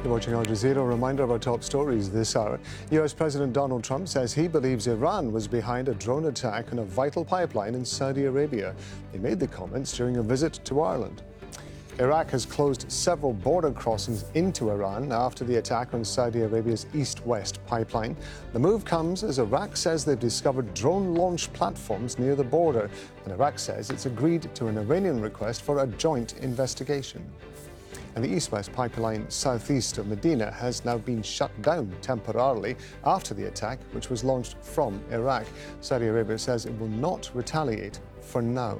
You're watching Al Jazeera. A reminder of our top stories this hour. US President Donald Trump says he believes Iran was behind a drone attack on a vital pipeline in Saudi Arabia. He made the comments during a visit to Ireland. Iraq has closed several border crossings into Iran after the attack on Saudi Arabia's east-west pipeline. The move comes as Iraq says they've discovered drone launch platforms near the border, and Iraq says it's agreed to an Iranian request for a joint investigation. And the east-west pipeline southeast of Medina has now been shut down temporarily after the attack, which was launched from Iraq. Saudi Arabia says it will not retaliate for now.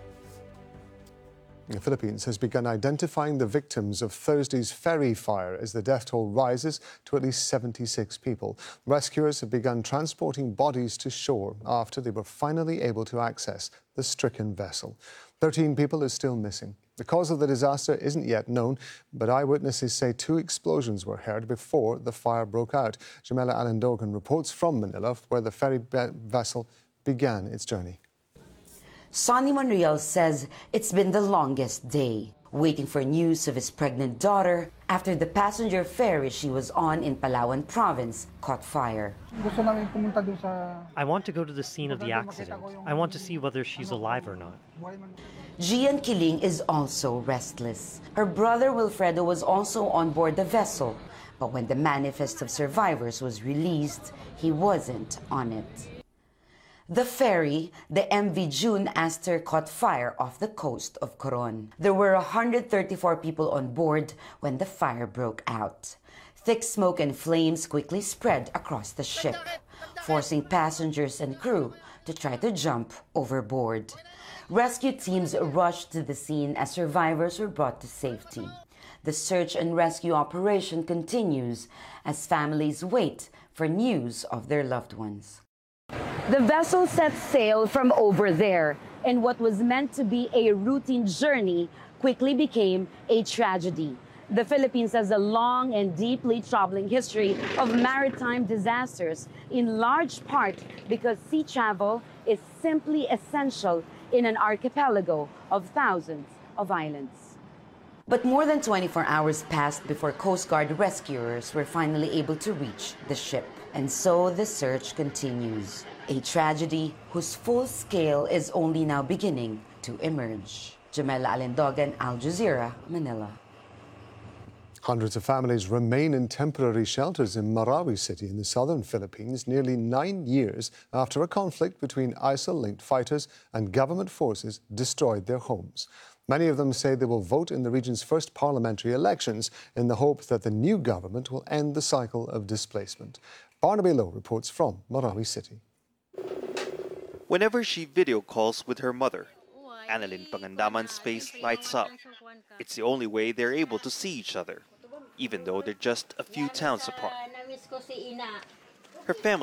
The Philippines has begun identifying the victims of Thursday's ferry fire as the death toll rises to at least 76 people. Rescuers have begun transporting bodies to shore after they were finally able to access the stricken vessel. 13 people are still missing. The cause of the disaster isn't yet known, but eyewitnesses say 2 explosions were heard before the fire broke out. Jamela Alindogan reports from Manila, where the ferry vessel began its journey. Sonny Monreal says it's been the longest day, waiting for news of his pregnant daughter after the passenger ferry she was on in Palawan province caught fire. I want to go to the scene of the accident. I want to see whether she's alive or not. Gian Kiling is also restless. Her brother Wilfredo was also on board the vessel, but when the manifest of survivors was released, he wasn't on it. The ferry, the MV June Aster, caught fire off the coast of Coron. There were 134 people on board when the fire broke out. Thick smoke and flames quickly spread across the ship, forcing passengers and crew to try to jump overboard. Rescue teams rushed to the scene as survivors were brought to safety. The search and rescue operation continues as families wait for news of their loved ones. The vessel set sail from over there, and what was meant to be a routine journey quickly became a tragedy. The Philippines has a long and deeply troubling history of maritime disasters, in large part because sea travel is simply essential in an archipelago of thousands of islands. But more than 24 hours passed before Coast Guard rescuers were finally able to reach the ship. And so the search continues. A tragedy whose full scale is only now beginning to emerge. Jamela Alindogan, Al Jazeera, Manila. Hundreds of families remain in temporary shelters in Marawi City in the southern Philippines nearly 9 years after a conflict between ISIL-linked fighters and government forces destroyed their homes. Many of them say they will vote in the region's first parliamentary elections in the hope that the new government will end the cycle of displacement. Barnaby Lowe reports from Marawi City. Whenever she video calls with her mother, Annalyn Pangandaman's face lights up. It's the only way they're able to see each other, even though they're just a few towns apart. Her family